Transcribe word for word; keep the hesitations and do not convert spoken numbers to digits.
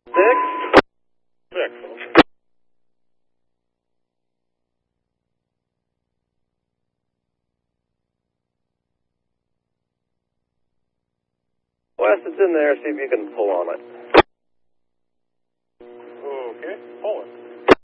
Six. Six. Wes, it's in there. See if you can pull on it.